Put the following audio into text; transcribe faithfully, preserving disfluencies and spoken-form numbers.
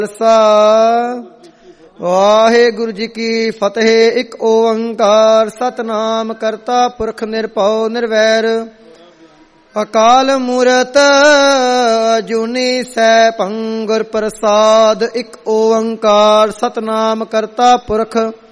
ਵਾਹਿਗੁਰੂ ਜੀ ਕੀ ਫਤਿਹ। ਇੱਕ ਓੰਕਾਰ ਸਤਿਨਾਮ ਕਰਤਾ ਪੁਰਖ ਨਿਰਭਉ ਨਿਰਵੈਰ ਅਕਾਲ ਮੂਰਤ ਅਜੂਨੀ ਸੈਭੰ ਗੁਰ ਪ੍ਰਸਾਦ। ਇੱਕ ਓੰਕਾਰ ਸਤਿਨਾਮ ਕਰਤਾ ਪੁਰਖ